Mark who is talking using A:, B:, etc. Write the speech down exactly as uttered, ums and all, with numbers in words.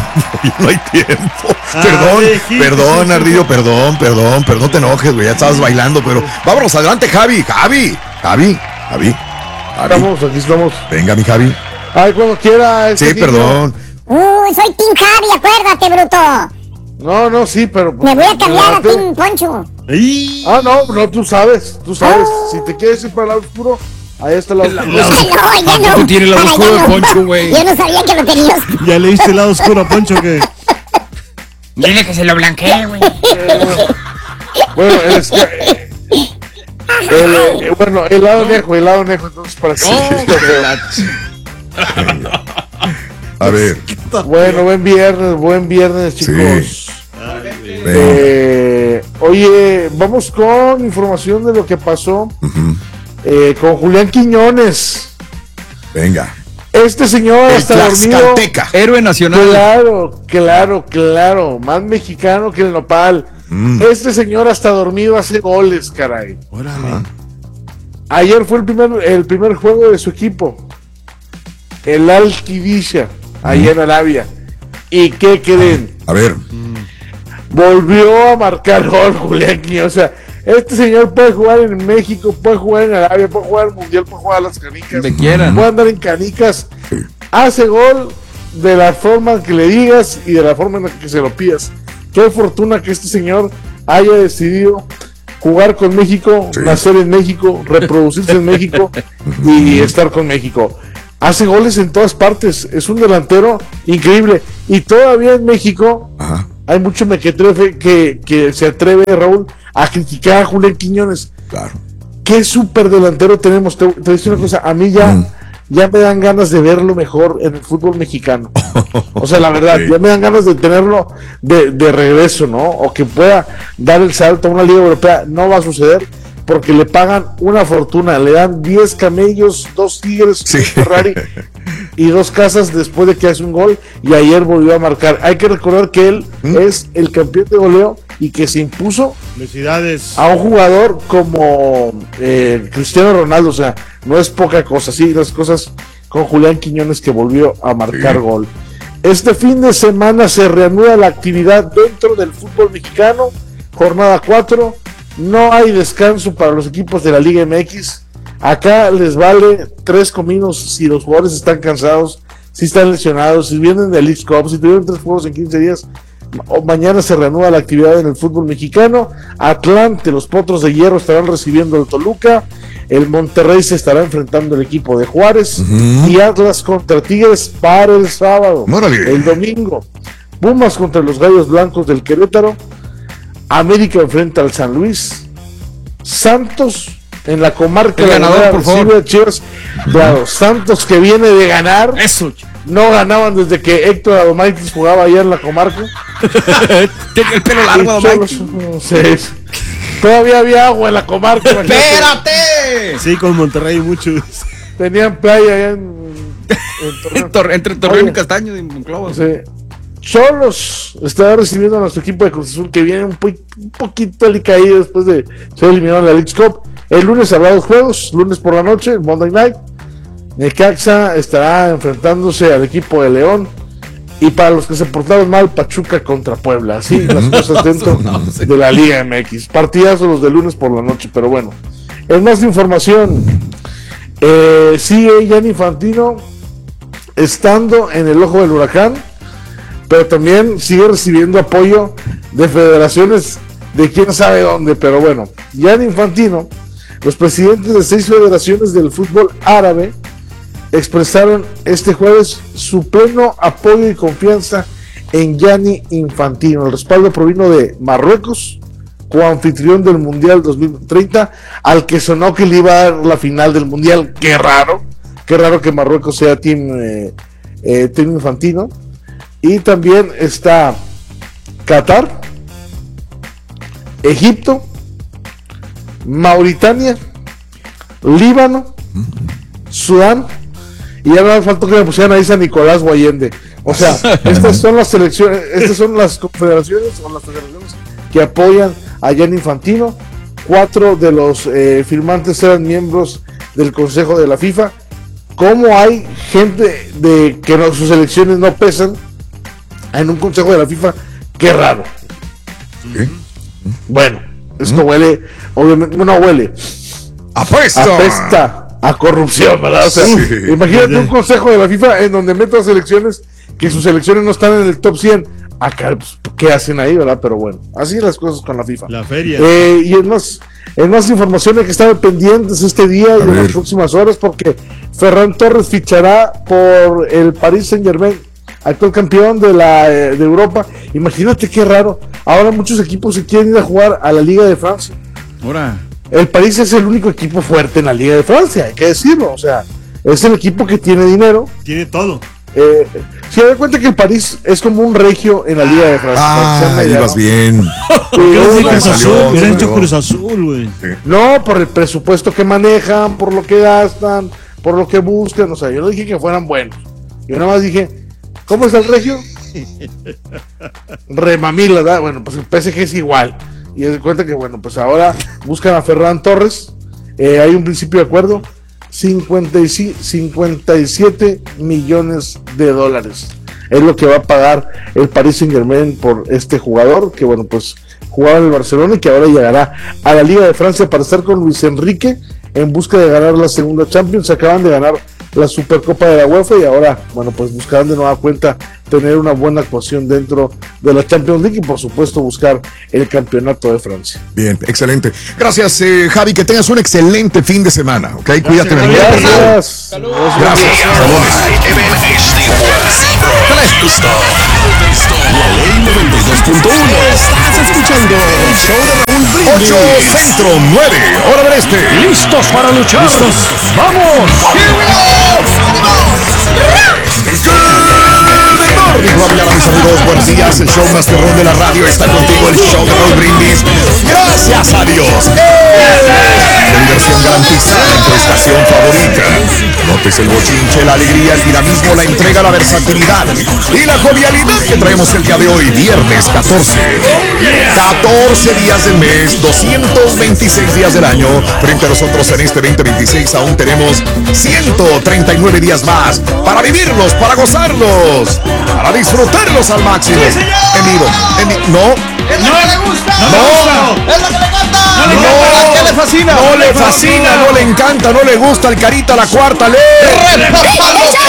A: no hay tiempo. Ah, perdón, sí, perdón, sí, Ardillo, perdón, perdón, perdón, no te enojes, güey, ya estabas bailando, pero vámonos adelante, Javi, Javi, Javi, Javi. Javi.
B: Estamos, aquí estamos.
A: Venga, mi Javi.
B: Ay, cuando quiera.
A: Sí, perdón.
C: Uh, soy Team Javi, acuérdate, bruto.
B: No, no, sí, pero...
C: Me voy a cambiar a Team Poncho.
B: ¿Y? Ah, no, no, tú sabes, tú sabes. Oh. Si te quieres ir para el lado oscuro, ahí está el lado oscuro.
C: No, ya no.
D: Tú tienes el lado
C: Para
D: oscuro de
C: no.
D: Poncho, güey.
C: Yo no sabía que lo tenías.
E: ¿Ya le diste el lado oscuro a Poncho que?
D: Dile que se lo blanquee, güey.
B: Bueno, es que... El, eh, bueno, el lado nejo, el lado nejo, entonces para que...
A: No, a ver.
B: Bueno, buen viernes, buen viernes, chicos.
A: Sí.
B: Eh, oye, vamos con información de lo que pasó uh-huh. eh, con Julián Quiñones.
A: Venga.
B: Este señor
A: el
B: hasta dormido.
D: Héroe nacional.
B: Claro, claro, claro. Más mexicano que el nopal. Mm. Este señor hasta dormido hace goles, caray.
A: Órale.
B: Ayer fue el primer, el primer juego de su equipo. El Al-Qidisha, mm. allá en Arabia. ¿Y qué creen?
A: A ver.
B: Volvió a marcar gol Julián Quiñones. O sea, este señor puede jugar en México, puede jugar en Arabia, puede jugar al Mundial, puede jugar a las canicas.
D: Donde quieran.
B: Puede andar en canicas. Hace gol de la forma que le digas y de la forma en la que se lo pidas. Qué fortuna que este señor haya decidido jugar con México, sí. nacer en México, reproducirse en México y estar con México. Hace goles en todas partes. Es un delantero increíble. Y todavía en México... Ajá. Hay mucho mequetrefe que, que se atreve, Raúl, a criticar a Julián Quiñones.
A: Claro.
B: Qué súper delantero tenemos. Te, te digo una cosa, a mí ya, mm. ya me dan ganas de verlo mejor en el fútbol mexicano. O sea, la verdad, sí. ya me dan ganas de tenerlo de, de regreso, ¿no? O que pueda dar el salto a una liga europea. No va a suceder porque le pagan una fortuna. Le dan diez camellos, dos tigres, sí. un Ferrari y dos casas después de que hace un gol, y ayer volvió a marcar. Hay que recordar que él ¿Mm? es el campeón de goleo y que se impuso
E: felicidades
B: a un jugador como eh, Cristiano Ronaldo. O sea, no es poca cosa, sí, las cosas con Julián Quiñones, que volvió a marcar sí. gol. Este fin de semana se reanuda la actividad dentro del fútbol mexicano, jornada cuatro, no hay descanso para los equipos de la Liga M X. Acá les vale tres cominos si los jugadores están cansados, si están lesionados, si vienen del League Cup, si tuvieron tres juegos en quince días. O mañana se reanuda la actividad en el fútbol mexicano. Atlante, los Potros de Hierro estarán recibiendo al Toluca. El Monterrey se estará enfrentando al equipo de Juárez. Uh-huh. Y Atlas contra Tigres para el sábado.
A: ¡Órale!
B: El domingo, Pumas contra los Gallos Blancos del Querétaro. América enfrenta al San Luis. Santos en la comarca
D: el
B: de
D: ganador,
B: la
D: por favor.
B: Chivas. Claro, Santos, que viene de ganar.
D: Eso.
B: No ganaban desde que Héctor Adomaitis jugaba allá en la comarca.
D: Tiene el pelo largo, Adomaitis.
B: Sí. Todavía había agua en la comarca.
D: ¡Espérate!
E: Sí, con Monterrey muchos.
B: Tenían playa allá en,
D: en Torreón. Entre Torreón y Castaño y Monclova.
B: Sí. Cholos está recibiendo a nuestro equipo de Cruz Azul, que viene un, po- un poquito alicaído después de ser eliminado en la League Cup. El lunes habrá dos juegos, lunes por la noche, Monday Night. Necaxa estará enfrentándose al equipo de León. Y para los que se portaron mal, Pachuca contra Puebla. Así las cosas dentro no, no sé. de la Liga M X. Partidazos los de lunes por la noche, pero bueno. En más información, eh, sigue Gianni Infantino estando en el ojo del huracán, pero también sigue recibiendo apoyo de federaciones de quién sabe dónde. Pero bueno, Gianni Infantino, los presidentes de seis federaciones del fútbol árabe expresaron este jueves su pleno apoyo y confianza en Gianni Infantino. El respaldo provino de Marruecos, coanfitrión del Mundial dos mil treinta, al que sonó que le iba a dar la final del Mundial. Qué raro, qué raro que Marruecos sea team, eh, eh, team Infantino. Y también está Qatar, Egipto, Mauritania, Líbano, Sudán, y ya me faltó que me pusieran ahí San Nicolás o Allende. O sea, estas son las selecciones, estas son las confederaciones o las federaciones que apoyan a Gianni Infantino. Cuatro de los eh, firmantes eran miembros del Consejo de la FIFA. ¿Cómo hay gente de que no, sus elecciones no pesan en un consejo de la FIFA. Qué raro.
A: ¿Qué?
B: Bueno, esto huele, obviamente, no huele,
A: ¡Apuesto!
B: apesta a corrupción, ¿verdad? O sea,
A: Sí.
B: imagínate un consejo de la FIFA en donde metas selecciones que sus selecciones no están en el top cien. Acá, pues, ¿qué hacen ahí, verdad? Pero bueno, así las cosas con la FIFA.
E: La feria.
B: Eh, y es más, es más información de que están pendientes este día y en
A: ver.
B: las próximas horas, porque Ferran Torres fichará por el Paris Saint Germain, actual campeón de la eh, de Europa. Imagínate qué raro. Ahora muchos equipos se quieren ir a jugar a la Liga de Francia.
D: Ahora.
B: El París es el único equipo fuerte en la Liga de Francia, hay que decirlo. O sea, es el equipo que tiene dinero.
E: Tiene todo.
B: Eh, si da cuenta que el París es como un regio en la Liga de Francia.
A: Ah,
B: Para que sea
A: ibas bien.
B: mediano.
E: ¿Qué
B: Sí,
E: hace
B: no,
E: Cruz
A: salió,
E: Azul? Hubiera
A: se
E: hecho
A: salió.
E: Cruz Azul, güey.
B: No, por el presupuesto que manejan, por lo que gastan, por lo que buscan. O sea, yo no dije que fueran buenos. Yo nada más dije, ¿cómo es el regio? Remamila, ¿verdad? Bueno, pues el P S G es igual. Y se cuenta que, bueno, pues ahora buscan a Ferran Torres. Eh, hay un principio de acuerdo. cincuenta y siete millones de dólares es lo que va a pagar el Paris Saint Germain por este jugador, que bueno, pues jugaba en el Barcelona y que ahora llegará a la Liga de Francia para estar con Luis Enrique en busca de ganar la segunda Champions. Acaban de ganar la Supercopa de la UEFA y ahora, bueno, pues buscarán de nueva cuenta tener una buena actuación dentro de la Champions League y por supuesto buscar el campeonato de Francia.
A: Bien, excelente. Gracias, eh, Javi, que tengas un excelente fin de semana, ¿ok? Cuídate, mi amigo.
B: Gracias.
A: Gracias. Saludos.
F: Estás escuchando el show de Raúl Brindis.
A: ocho Centro, nueve, hora del este.
F: ¿Listos para luchar? ¡Vamos!
A: Hola, mis amigos, buenos días. El show más perrón de la radio está contigo, el show de Raúl Brindis. Gracias a Dios. ¡Eh! La diversión garantizada en tu estación favorita. Notes el bochinche, la alegría, el dinamismo, la entrega, la versatilidad y la jovialidad que traemos el día de hoy, viernes catorce. catorce días del mes, doscientos veintiséis días del año. Frente a nosotros en este veinte veintiséis aún tenemos ciento treinta y nueve días más para vivirlos, para gozarlos, para disfrutarlos al máximo. En vivo, en vi- no,
D: ¡Es lo que le gusta!
A: no,
D: ¡Es lo que le encanta!
A: no,
D: ¿A qué le fascina?
A: no le fascina, no le encanta, no le gusta el carita la cuarta ley.
D: ¡Repásalo!